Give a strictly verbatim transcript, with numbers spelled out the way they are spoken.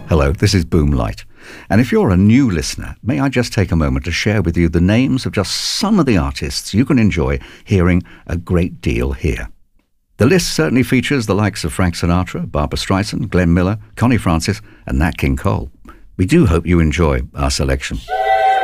Hello, this is Boomlight. And if you're a new listener, may I just take a moment to share with you the names of just some of the artists you can enjoy hearing a great deal here. The list certainly features the likes of Frank Sinatra, Barbra Streisand, Glenn Miller, Connie Francis, and Nat King Cole. We do hope you enjoy our selection.